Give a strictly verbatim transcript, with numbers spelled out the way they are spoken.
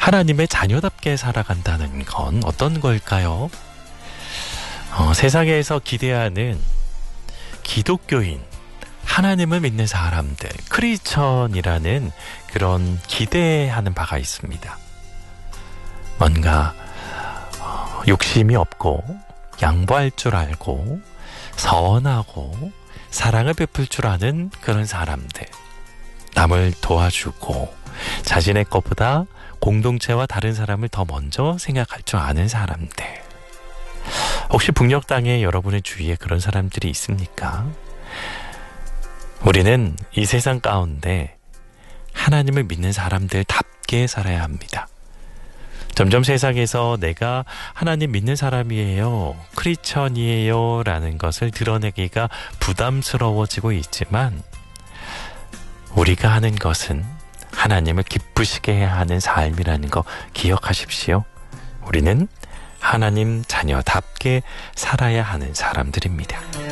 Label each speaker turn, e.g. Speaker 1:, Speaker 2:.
Speaker 1: 하나님의 자녀답게 살아간다는 건 어떤 걸까요? 어, 세상에서 기대하는 기독교인, 하나님을 믿는 사람들, 크리스천이라는 그런 기대하는 바가 있습니다. 뭔가 어, 욕심이 없고 양보할 줄 알고 선하고 사랑을 베풀 줄 아는 그런 사람들, 남을 도와주고 자신의 것보다 공동체와 다른 사람을 더 먼저 생각할 줄 아는 사람들. 혹시 북녘 땅에 여러분의 주위에 그런 사람들이 있습니까? 우리는 이 세상 가운데 하나님을 믿는 사람들답게 살아야 합니다. 점점 세상에서 내가 하나님 믿는 사람이에요, 크리스천이에요 라는 것을 드러내기가 부담스러워지고 있지만, 우리가 하는 것은 하나님을 기쁘시게 해야 하는 삶이라는 거 기억하십시오. 우리는 하나님 자녀답게 살아야 하는 사람들입니다.